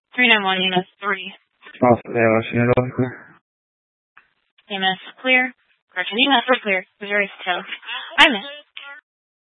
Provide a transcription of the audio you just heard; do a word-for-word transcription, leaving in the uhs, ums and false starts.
three nine one, E M S three. Austin, Dallas, Unit eleven, clear. E M S clear. Correction, E M S we're clear. Missouri Tail. I missed.